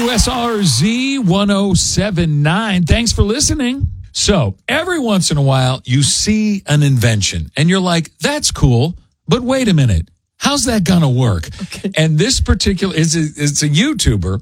WSRZ 1079. Thanks for listening. So every once in a while, you see an invention and you're like, that's cool, but wait a minute. How's that going to work? Okay. And this particular, it's a YouTuber,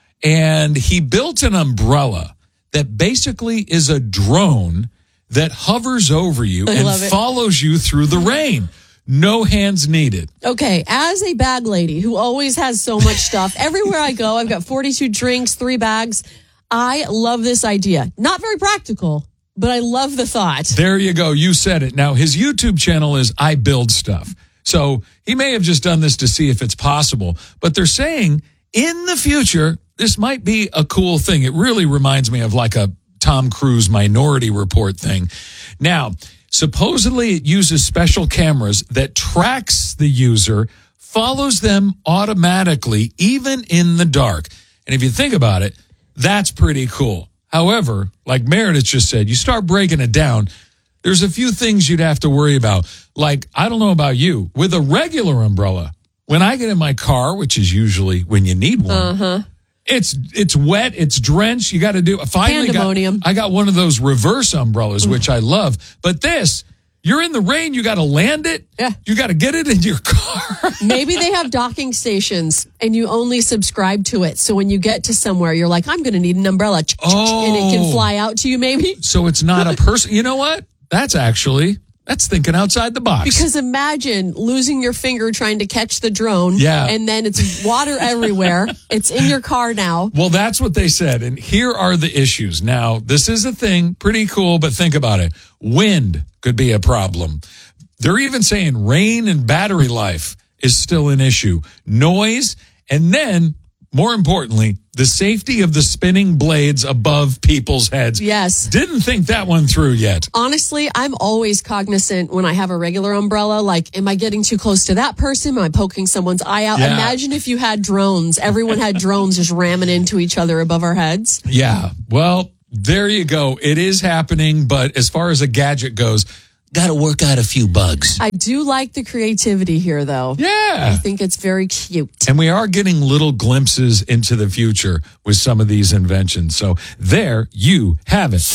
and he built an umbrella that basically is a drone that hovers over you and follows you through the rain. No hands needed. Okay, as a bag lady who always has so much stuff, everywhere I go, I've got 42 drinks, 3 bags. I love this idea. Not very practical, but I love the thought. There you go. You said it. Now, his YouTube channel is I Build Stuff. So he may have just done this to see if it's possible. But they're saying in the future, this might be a cool thing. It really reminds me of like a Tom Cruise Minority Report thing. Now, supposedly it uses special cameras that tracks the user, follows them automatically, even in the dark. And if you think about it, that's pretty cool. However, like Meredith just said, you start breaking it down, there's a few things you'd have to worry about. Like, I don't know about you, with a regular umbrella, when I get in my car, which is usually when you need one, it's wet, it's drenched. You got to do. Pandemonium. I got one of those reverse umbrellas, which I love. But this, you're in the rain, you got to land it. Yeah. You got to get it in your car. Maybe they have docking stations and you only subscribe to it. So when you get to somewhere, you're like, I'm going to need an umbrella. And it can fly out to you, maybe. So it's not a person. You know what? That's thinking outside the box. Because imagine losing your finger trying to catch the drone. Yeah. And then it's water everywhere. It's in your car now. Well, that's what they said. And here are the issues. Now, this is a thing, pretty cool, but think about it. Wind could be a problem. They're even saying rain and battery life is still an issue. Noise, and then, more importantly, the safety of the spinning blades above people's heads. Yes. Didn't think that one through yet. Honestly, I'm always cognizant when I have a regular umbrella. Like, am I getting too close to that person? Am I poking someone's eye out? Yeah. Imagine if you had drones. Everyone had drones just ramming into each other above our heads. Yeah. Well, there you go. It is happening, but as far as a gadget goes, got to work out a few bugs. I do like the creativity here, though. Yeah. I think it's very cute. And we are getting little glimpses into the future with some of these inventions. So there you have it.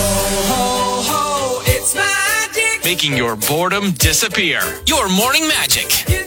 Ho, ho, it's magic. Making your boredom disappear. Your morning magic. You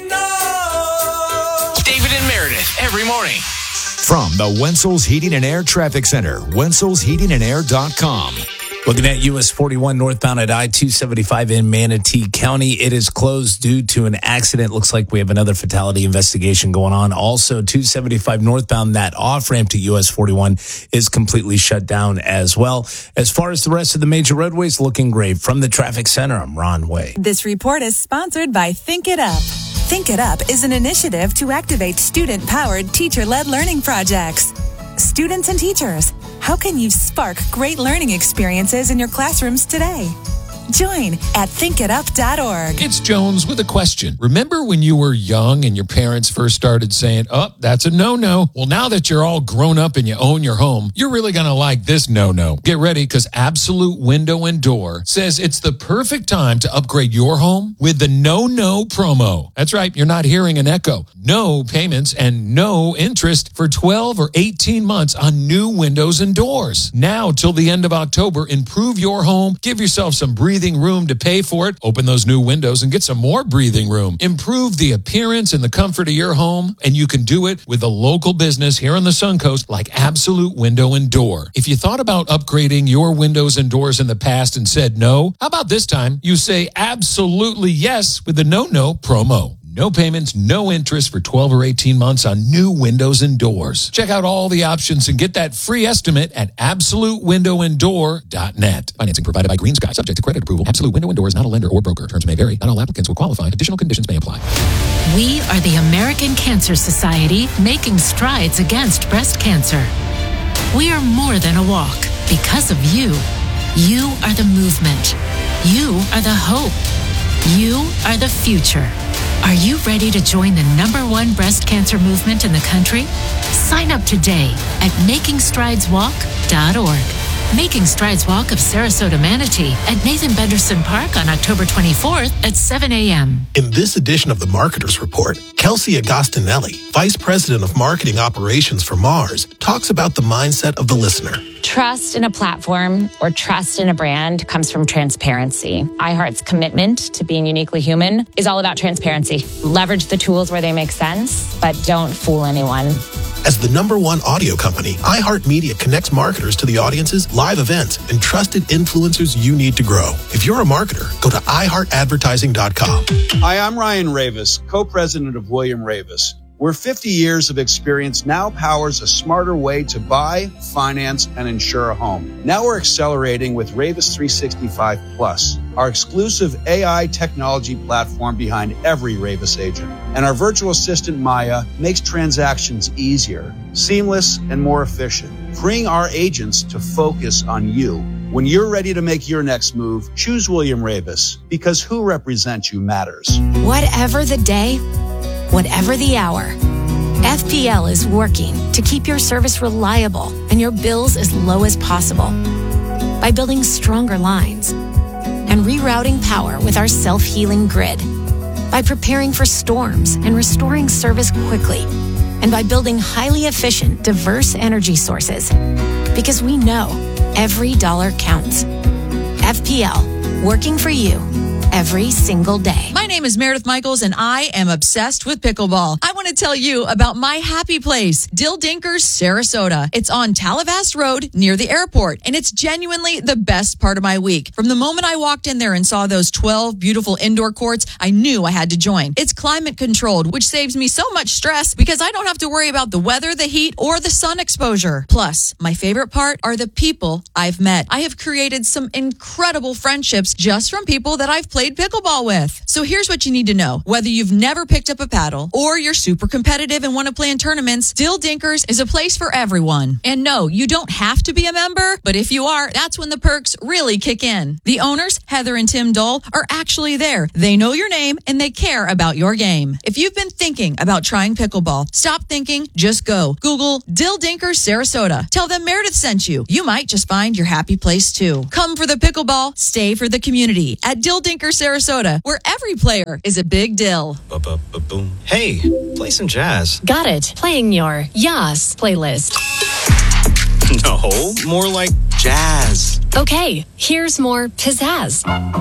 know. David and Meredith every morning. From the Wenzel's Heating and Air Traffic Center, wenzel'sheatingandair.com. Looking at US 41 northbound at I-275 in Manatee County. It is closed due to an accident. Looks like we have another fatality investigation going on. Also, 275 northbound, that off-ramp to US 41 is completely shut down as well. As far as the rest of the major roadways, looking great. From the traffic center, I'm Ron Way. This report is sponsored by Think It Up. Think It Up is an initiative to activate student-powered, teacher-led learning projects. Students and teachers, how can you spark great learning experiences in your classrooms today? Join at thinkitup.org. It's Jones with a question. Remember when you were young and your parents first started saying, oh, that's a no-no? Well, now that you're all grown up and you own your home, you're really going to like this no-no. Get ready, because Absolute Window and Door says it's the perfect time to upgrade your home with the no-no promo. That's right. You're not hearing an echo. No payments and no interest for 12 or 18 months on new windows and doors. Now till the end of October, improve your home. Give yourself some breathing room to pay for it. Open those new windows and get some more breathing room. Improve the appearance and the comfort of your home, and you can do it with a local business here on the Suncoast like Absolute Window and Door. If you thought about upgrading your windows and doors in the past and said no, how about this time you say absolutely yes with the no-no promo? No payments, no interest for 12 or 18 months on new windows and doors. Check out all the options and get that free estimate at absolutewindowanddoor.net. Financing provided by Green Sky, subject to credit approval. Absolute Window and Door is not a lender or broker. Terms may vary. Not all applicants will qualify. Additional conditions may apply. We are the American Cancer Society, making strides against breast cancer. We are more than a walk. Because of you. You are the movement. You are the hope. You are the future. Are you ready to join the #1 breast cancer movement in the country? Sign up today at makingstrideswalk.org. Making Strides Walk of Sarasota Manatee at Nathan Benderson Park on October 24th at 7 a.m. In this edition of the Marketers Report, Kelsey Agostinelli, Vice President of Marketing Operations for Mars, talks about the mindset of the listener. Trust in a platform or trust in a brand comes from transparency. iHeart's commitment to being uniquely human is all about transparency. Leverage the tools where they make sense, but don't fool anyone. As the #1 audio company, iHeartMedia connects marketers to the audiences, live events, and trusted influencers you need to grow. If you're a marketer, go to iHeartAdvertising.com. Hi, I'm Ryan Ravis, co-president of William Ravis, where 50 years of experience now powers a smarter way to buy, finance, and insure a home. Now we're accelerating with Ravis 365 Plus, our exclusive AI technology platform behind every Ravis agent. And our virtual assistant, Maya, makes transactions easier, seamless, and more efficient, freeing our agents to focus on you. When you're ready to make your next move, choose William Ravis, because who represents you matters. Whatever the day, whatever the hour, FPL is working to keep your service reliable and your bills as low as possible by building stronger lines and rerouting power with our self-healing grid, by preparing for storms and restoring service quickly, and by building highly efficient, diverse energy sources. Because we know every dollar counts. FPL, working for you every single day. My name is Meredith Michaels, and I am obsessed with pickleball. I want to tell you about my happy place, Dill Dinkers, Sarasota. It's on Talavast Road near the airport, and it's genuinely the best part of my week. From the moment I walked in there and saw those 12 beautiful indoor courts, I knew I had to join. It's climate controlled, which saves me so much stress because I don't have to worry about the weather, the heat, or the sun exposure. Plus, my favorite part are the people I've met. I have created some incredible friendships just from people that I've played pickleball with. So here's what you need to know. Whether you've never picked up a paddle or you're super competitive and want to play in tournaments, Dill Dinkers is a place for everyone. And no, you don't have to be a member, but if you are, that's when the perks really kick in. The owners, Heather and Tim Dole, are actually there. They know your name and they care about your game. If you've been thinking about trying pickleball, stop thinking, just go. Google Dill Dinkers Sarasota. Tell them Meredith sent you. You might just find your happy place too. Come for the pickleball, stay for the community at Dill Dinkers Sarasota, where every player is a big deal. Boom. Hey, play some jazz. Got it. Playing your Yas playlist. No, more like jazz. Okay, here's more pizzazz.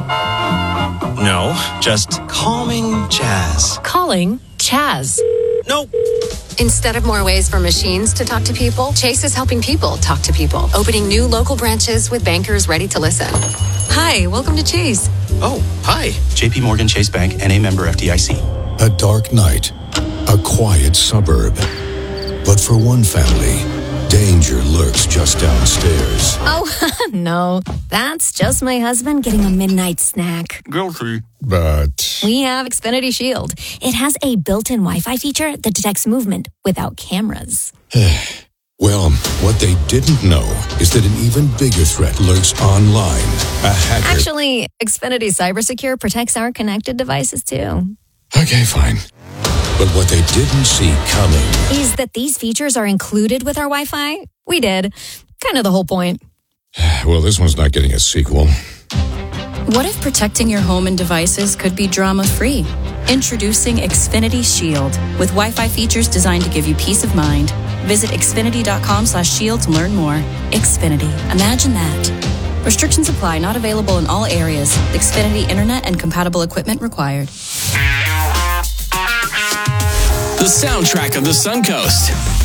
No, just calming jazz. Calling Chaz. Nope. Instead of more ways for machines to talk to people, Chase is helping people talk to people, opening new local branches with bankers ready to listen. Hi, welcome to Chase. Oh, hi. JP Morgan Chase Bank, NA member FDIC. A dark night, a quiet suburb. But for one family, danger lurks just downstairs. Oh, no. That's just my husband getting a midnight snack. Guilty. But we have Xfinity Shield. It has a built-in Wi-Fi feature that detects movement without cameras. Well, what they didn't know is that an even bigger threat lurks online. A hacker. Actually, Xfinity Cybersecure protects our connected devices too. Okay, fine. But what they didn't see coming is that these features are included with our Wi-Fi. We did. Kind of the whole point. Well, this one's not getting a sequel. What if protecting your home and devices could be drama-free? Introducing Xfinity Shield with Wi-Fi features designed to give you peace of mind. Visit Xfinity.com/shield to learn more. Xfinity. Imagine that. Restrictions apply. Not available in all areas. Xfinity Internet and compatible equipment required. The soundtrack of the Suncoast.